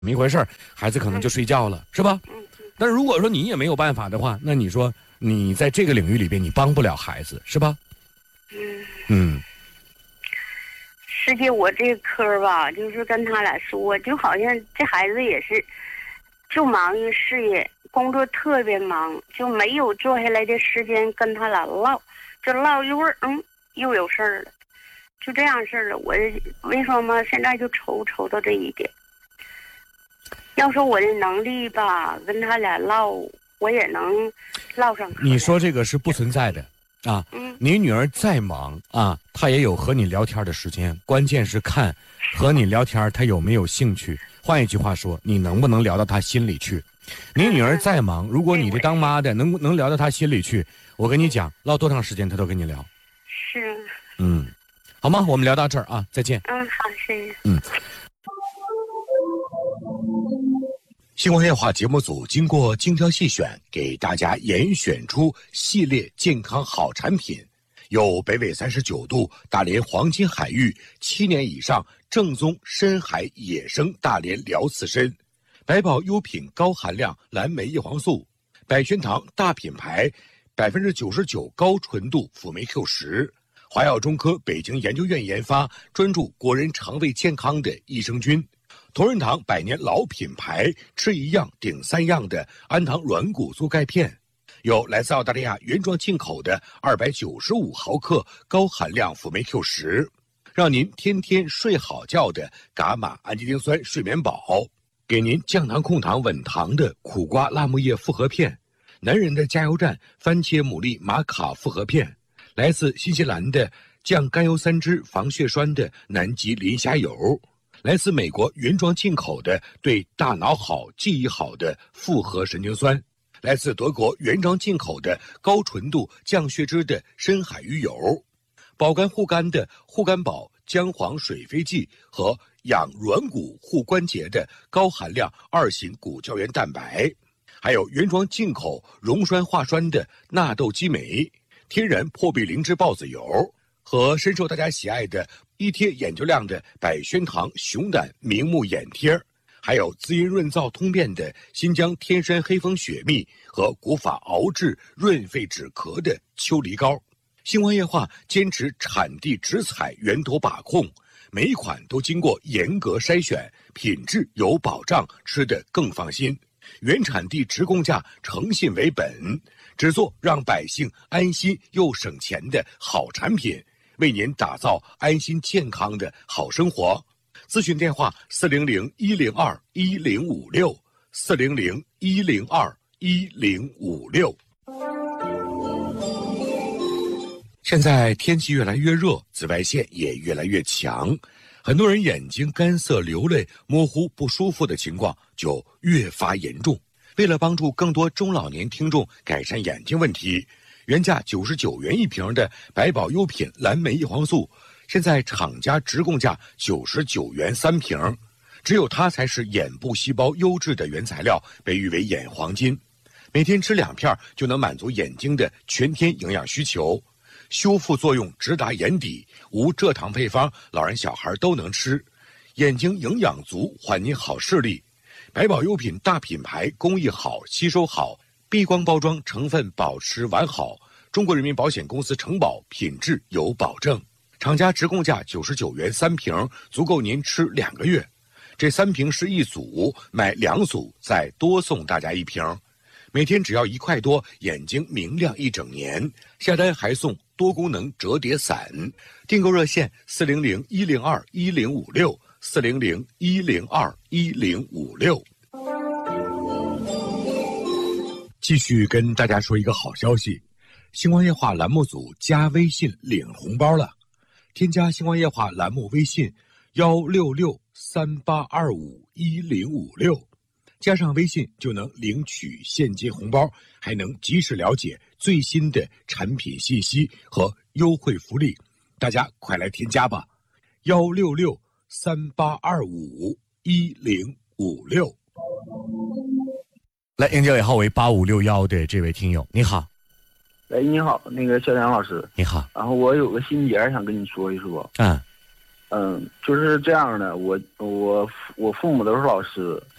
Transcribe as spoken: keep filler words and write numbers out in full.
么一回事，孩子可能就睡觉了，是吧？但是如果说你也没有办法的话，那你说你在这个领域里边你帮不了孩子，是吧？ 嗯嗯， 实际我这科吧，就是跟他俩说，就好像这孩子也是，就忙于事业，工作特别忙，就没有坐下来的时间跟他俩唠，就唠一会儿，嗯，又有事儿了，就这样事儿了。我为什么现在就愁愁到这一点？要说我的能力吧，跟他俩唠，我也能唠上课。 你说这个是不存在的啊。 嗯， 你女儿再忙啊，她也有和你聊天的时间，关键是看和你聊天她有没有兴趣。换一句话说，你能不能聊到她心里去？你女儿再忙，如果你这当妈的能能聊到她心里去，我跟你讲，唠多长时间她都跟你聊。 是。 嗯，好吗？我们聊到这儿啊，再见。 嗯，好，谢谢。 嗯。 星光夜话节目组经过精挑细选，给大家严选出系列健康好产品，有北纬三十九度大连黄金海域七年以上正宗深海野生大连辽刺参，百宝优品高含量蓝莓叶黄素，百宣堂大品牌百分之九十九高纯度辅酶 Q 十，华药中科北京研究院研发，专注国人肠胃健康的益生菌。同仁堂百年老品牌，吃一样顶三样的安糖软骨素钙片，有来自澳大利亚原装进口的二百九十五毫克高含量辅酶 Q 十，让您天天睡好觉的伽马氨基丁酸睡眠宝，给您降糖控糖稳糖的苦瓜辣木叶复合片，男人的加油站番茄牡蛎玛卡复合片，来自新西兰的降甘油三酯防血栓的南极磷虾油，来自美国原装进口的对大脑好记忆好的复合神经酸，来自德国原装进口的高纯度降血脂的深海鱼油，保肝护肝的护肝宝姜黄水飞剂和养软骨护关节的高含量二型骨胶原蛋白，还有原装进口溶栓化栓的纳豆激酶，天然破壁灵芝孢子油，和深受大家喜爱的一贴眼球亮的百宣堂熊胆明目眼贴，还有滋阴润燥通便的新疆天山黑蜂雪蜜和古法熬制润肺止咳的秋梨膏。星光夜话坚持产地直采源头把控，每一款都经过严格筛选，品质有保障，吃得更放心。原产地直供价，诚信为本，只做让百姓安心又省钱的好产品，为您打造安心健康的好生活。咨询电话四零零一零二一零五六四零零一零二一零五六。现在天气越来越热，紫外线也越来越强，很多人眼睛干涩、流泪、模糊、不舒服的情况就越发严重。为了帮助更多中老年听众改善眼睛问题，原价九十九元一瓶的百宝优品蓝莓叶黄素，现在厂家直供价九十九元三瓶，只有它才是眼部细胞优质的原材料，被誉为眼黄金。每天吃两片就能满足眼睛的全天营养需求，修复作用直达眼底，无蔗糖配方，老人小孩都能吃，眼睛营养足，还您好视力。百宝优品大品牌，工艺好，吸收好，避光包装，成分保持完好，中国人民保险公司承保，品质有保证。厂家直供价九十九元三瓶，足够您吃两个月。这三瓶是一组，买两组再多送大家一瓶，每天只要一块多，眼睛明亮一整年。下单还送多功能折叠伞，订购热线四零零一零二一零五六四零零一零二一零五六。继续跟大家说一个好消息，星光夜话栏目组加微信领红包了，添加星光夜话栏目微信幺六六三八二五一零五六，加上微信就能领取现金红包，还能及时了解最新的产品信息和优惠福利，大家快来添加吧，幺六六三八二五一零五六。 来，应交尾号为八五六幺的这位听友，你好。 喂，你好，那个小梁老师。 你好。 然后我有个心结想跟你说一说。 嗯。 嗯，就是这样的，我我我父母都是老师，